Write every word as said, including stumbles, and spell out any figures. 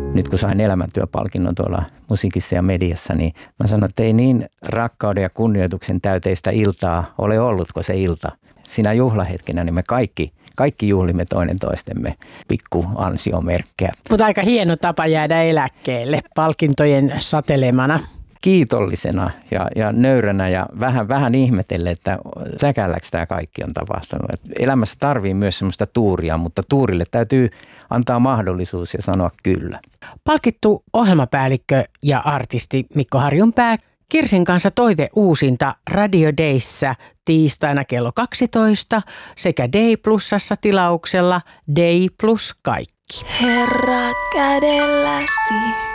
Nyt kun sain elämäntyöpalkinnon tuolla musiikissa ja mediassa, niin mä sanon, että ei niin rakkauden ja kunnioituksen täyteistä iltaa ole ollutko se ilta. Sinä juhlahetkenä niin me kaikki, kaikki juhlimme toinen toistemme pikku ansiomerkkejä. Mutta aika hieno tapa jäädä eläkkeelle palkintojen satelemana. Kiitollisena ja, ja nöyränä ja vähän, vähän ihmetelle, että säkälläksi tämä kaikki on tapahtunut. Et elämässä tarvii myös semmoista tuuria, mutta tuurille täytyy antaa mahdollisuus ja sanoa kyllä. Palkittu ohjelmapäällikkö ja artisti Mikko Harjunpää Kirsin kanssa toive uusinta Radio Dayssä tiistaina kello kaksitoista sekä Day Plusassa tilauksella Day Plus kaikki. Herra kädelläsi.